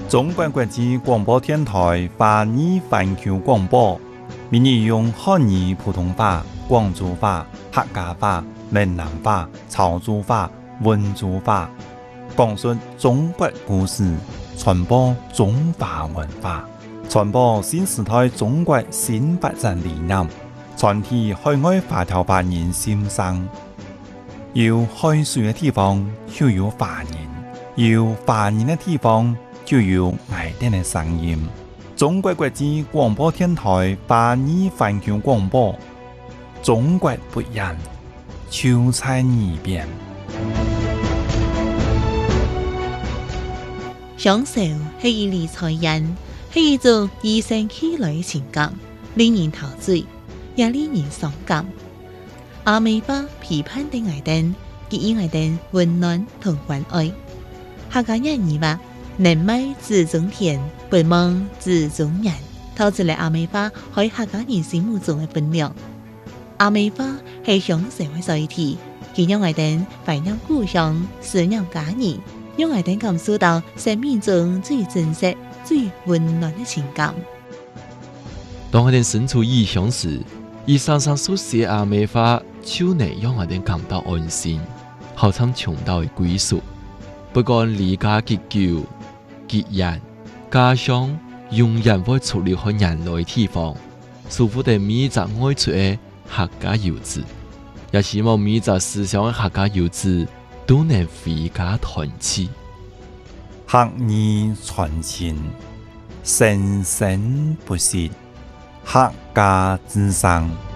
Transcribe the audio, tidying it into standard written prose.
中国国际广播电台华语环球广播，闽语用汉语、普通话、广州话、客家话、闽南话、潮州话、温州话，讲述中国故事，传播中华文化，传播新时代中国新发展理念，传递海外华侨华人心声。有海水的地方就有华人，有华人的地方就有爱哋的声音。中国国际广播电台华语环球广播，中国不一样，就在耳边。 享受係一理財人，係一種與生俱來嘅情感，令人陶醉，也令人傷感。阿美巴批判的愛燈，給予愛燈溫暖同關愛。客家人語話：能賣自種田，不忘自種人，透出嚟阿美巴喺客家人心目中嘅分量。阿美巴係享受嘅載體，佢讓愛燈懷念故鄉，思念家人。讓愛燈感受到生命中最真實、最溫暖的情感。 當愛燈身處異鄉時，以常常所寫阿美話，就能讓愛燈感到安心，好像尋到嘅歸屬。不管離家幾久、幾遠，家鄉永遠會出離開人類嘅地方。祝福哋每一個愛出嘅客家遊子，也希望每一個思想嘅客家遊子都能回家團聚， 客語傳情，生生不息，客家之聲。